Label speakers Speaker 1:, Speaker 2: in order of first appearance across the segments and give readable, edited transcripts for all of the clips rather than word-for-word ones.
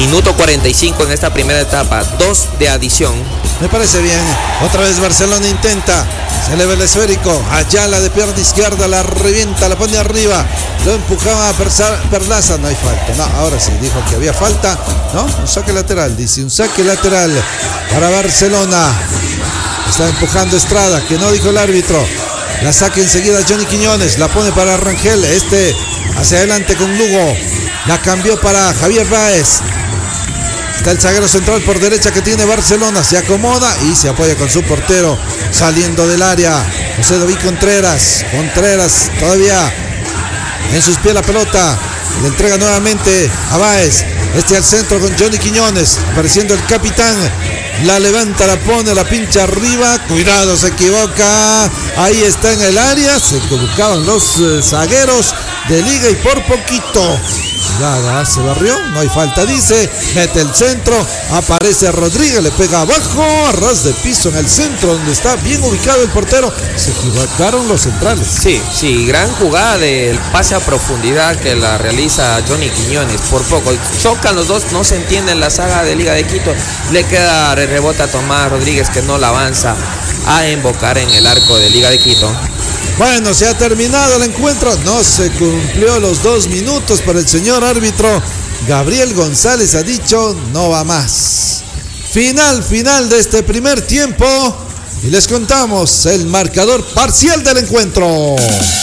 Speaker 1: Minuto 45 en esta primera etapa, 2 de adición.
Speaker 2: Me parece bien. Otra vez Barcelona intenta. Se eleva el esférico. Ayala de pierna izquierda la revienta, la pone arriba. Lo empujaba a Perlaza. No hay falta. No, ahora sí, dijo que había falta. No, un saque lateral. Dice un saque lateral para Barcelona. Está empujando Estrada, que no dijo el árbitro. La saca enseguida Johnny Quiñones. La pone para Rangel. Hacia adelante con Lugo. La cambió para Javier Báez. Está el zaguero central por derecha que tiene Barcelona. Se acomoda y se apoya con su portero saliendo del área. José David Contreras. Contreras todavía en sus pies la pelota. Le entrega nuevamente a Báez. Al centro con Johnny Quiñones. Apareciendo el capitán. La levanta, la pone, la pincha arriba. Cuidado, se equivoca. Ahí está en el área. Se equivocaban los zagueros de Liga y por poquito. Ya se barrió, no hay falta, dice. Mete el centro, aparece Rodríguez, le pega abajo, a ras de piso en el centro donde está bien ubicado el portero. Se equivocaron los centrales.
Speaker 1: Sí, gran jugada del pase a profundidad que la realiza Johnny Quiñones. Por poco chocan los dos, no se entiende en la saga de Liga de Quito. Le queda rebota a Tomás Rodríguez, que no la avanza a embocar en el arco de Liga de Quito.
Speaker 2: Bueno, se ha terminado el encuentro. No se cumplió los 2 minutos para el señor árbitro. Gabriel González ha dicho no va más. Final de este primer tiempo. Y les contamos el marcador parcial del encuentro.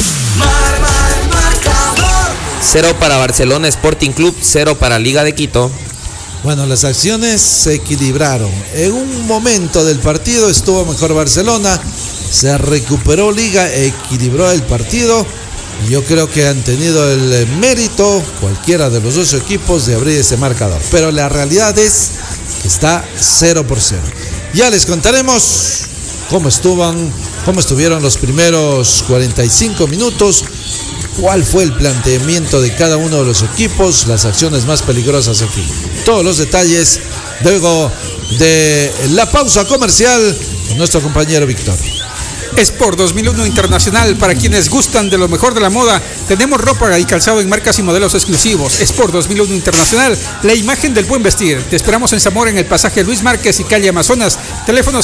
Speaker 1: 0 para Barcelona Sporting Club, 0 para Liga de Quito.
Speaker 2: Bueno, las acciones se equilibraron. En un momento del partido estuvo mejor Barcelona. Se recuperó Liga, equilibró el partido. Y yo creo que han tenido el mérito, cualquiera de los dos equipos, de abrir ese marcador. Pero la realidad es que está 0-0. Ya les contaremos cómo estuvieron los primeros 45 minutos. Cuál fue el planteamiento de cada uno de los equipos, las acciones más peligrosas, en fin. Todos los detalles luego de la pausa comercial con nuestro compañero Víctor.
Speaker 3: Sport 2001 Internacional, para quienes gustan de lo mejor de la moda, tenemos ropa y calzado en marcas y modelos exclusivos. Sport 2001 Internacional, la imagen del buen vestir. Te esperamos en Zamora, en el pasaje Luis Márquez y calle Amazonas. Teléfono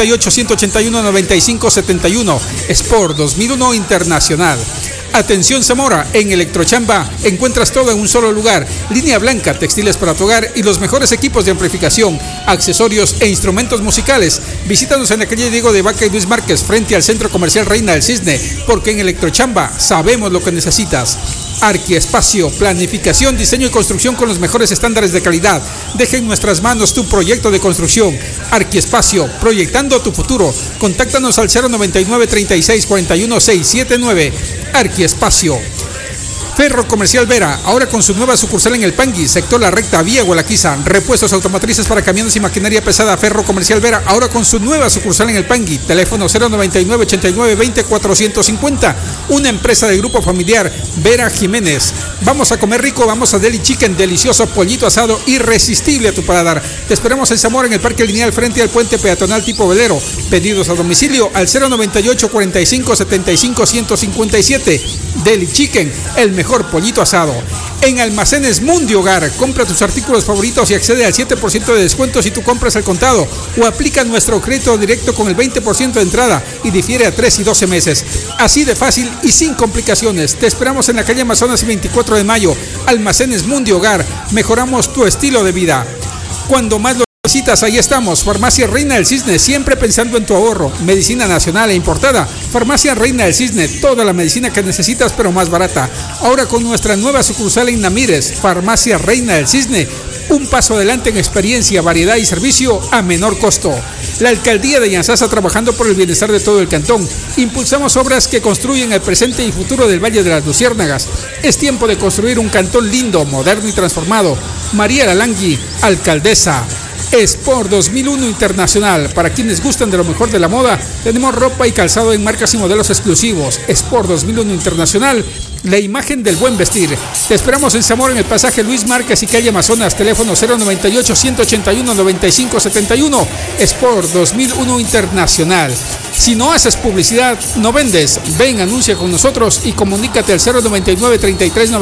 Speaker 3: 098-181-9571. Sport 2001 Internacional. Atención Zamora, en Electrochamba encuentras todo en un solo lugar. Línea blanca, textiles para tu hogar y los mejores equipos de amplificación, accesorios e instrumentos musicales. Visítanos en la calle Diego de Vaca y Luis Márquez, frente al Centro Comercial Reina del Cisne, porque en Electrochamba sabemos lo que necesitas. Arquiespacio, planificación, diseño y construcción con los mejores estándares de calidad. Deja en nuestras manos tu proyecto de construcción. Arquiespacio, proyectando tu futuro. Contáctanos al 099-3641-679. Arquiespacio. Ferro Comercial Vera, ahora con su nueva sucursal en El Pangui, sector La Recta, vía Gualaquiza. Repuestos automotrices para camiones y maquinaria pesada. Ferro Comercial Vera, ahora con su nueva sucursal en El Pangui. Teléfono 099-8920-450. Una empresa del grupo familiar Vera Jiménez. Vamos a comer rico, vamos a Deli Chicken, delicioso pollito asado irresistible a tu paladar. Te esperamos en Zamora, en el Parque Lineal, frente al puente peatonal tipo velero. Pedidos a domicilio al 098-45-75-157. Deli Chicken, el mejor pollito asado. En Almacenes Mundi Hogar, compra tus artículos favoritos y accede al 7% de descuento si tú compras al contado, o aplica nuestro crédito directo con el 20% de entrada y difiere a 3 y 12 meses. Así de fácil y sin complicaciones. Te esperamos en la calle Amazonas y 24 de mayo. Almacenes Mundi Hogar, mejoramos tu estilo de vida. Cuando más lo necesitas, ahí estamos. Farmacia Reina del Cisne, siempre pensando en tu ahorro. Medicina nacional e importada. Farmacia Reina del Cisne, toda la medicina que necesitas pero más barata. Ahora con nuestra nueva sucursal en Namírez. Farmacia Reina del Cisne, un paso adelante en experiencia, variedad y servicio a menor costo. La Alcaldía de Yanzasa, trabajando por el bienestar de todo el cantón. Impulsamos obras que construyen el presente y futuro del Valle de las Luciérnagas. Es tiempo de construir un cantón lindo, moderno y transformado. María Lalangui, alcaldesa. Sport 2001 Internacional, para quienes gustan de lo mejor de la moda, tenemos ropa y calzado en marcas y modelos exclusivos. Sport 2001 Internacional, la imagen del buen vestir. Te esperamos en Zamora, en el pasaje Luis Márquez y calle Amazonas. Teléfono 098-181-9571. Sport 2001 Internacional. Si no haces publicidad, no vendes. Ven, anuncia con nosotros y comunícate al 099-33